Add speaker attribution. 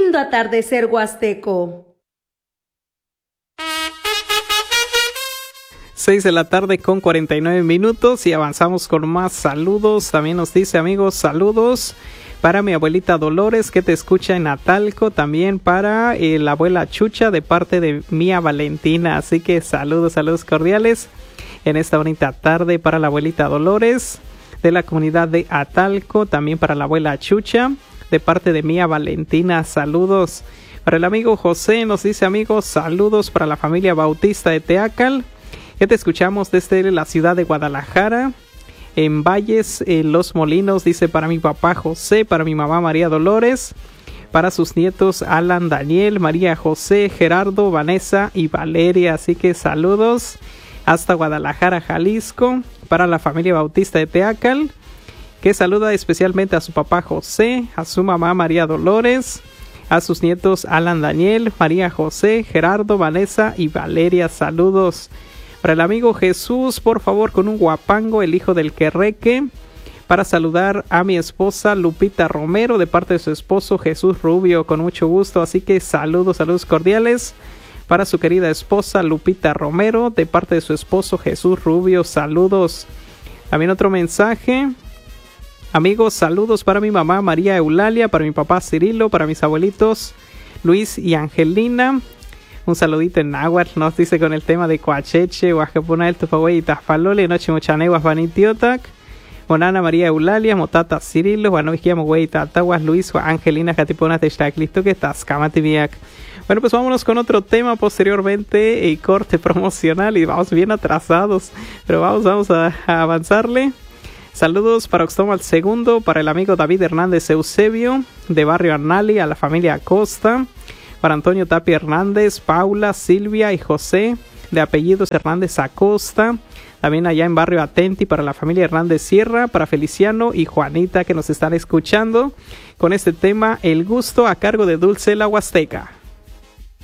Speaker 1: lindo atardecer huasteco.
Speaker 2: 6 de la tarde con 49 minutos y avanzamos con más saludos. También nos dice, amigos, saludos para mi abuelita Dolores que te escucha en Atalco. También para la abuela Chucha de parte de Mía Valentina. Así que saludos cordiales en esta bonita tarde para la abuelita Dolores de la comunidad de Atalco. También para la abuela Chucha de parte de Mía Valentina. Saludos para el amigo José. Nos dice, amigos, saludos para la familia Bautista de Teacal, que te escuchamos desde la ciudad de Guadalajara, en Valles, Los Molinos. Dice, para mi papá José, para mi mamá María Dolores, para sus nietos Alan, Daniel, María José, Gerardo, Vanessa y Valeria. Así que saludos hasta Guadalajara, Jalisco, para la familia Bautista de Teacal, que saluda especialmente a su papá José, a su mamá María Dolores, a sus nietos Alan, Daniel, María José, Gerardo, Vanessa y Valeria. Saludos para el amigo Jesús, por favor, con un guapango, el hijo del Querreque, para saludar a mi esposa Lupita Romero de parte de su esposo Jesús Rubio, con mucho gusto. Así que saludos cordiales para su querida esposa Lupita Romero de parte de su esposo Jesús Rubio. Saludos. También otro mensaje. Amigos, saludos para mi mamá María Eulalia, para mi papá Cirilo, para mis abuelitos Luis y Angelina. Un saludito en náhuatl, nos dice, con el tema de Coacheche, Huajapuna, el Tufagüey y Tafalole, Noche Mochaneguas, Vanitiotac, Monana María Eulalia, Motata Cirilo, Guanoviquiamo, Güey, Tataguas, Luis, Angelina, Jatiponas de Xtaclisto, que estás, Camativiac. Bueno, pues vámonos con otro tema posteriormente, corte promocional, y vamos bien atrasados, pero vamos a avanzarle. Saludos para Oxtomal II, para el amigo David Hernández Eusebio, de Barrio Arnali, a la familia Acosta, para Antonio Tapia Hernández, Paula, Silvia y José, de apellidos Hernández Acosta. También allá en Barrio Atenti para la familia Hernández Sierra, para Feliciano y Juanita que nos están escuchando con este tema, El Gusto, a cargo de Dulce la Huasteca.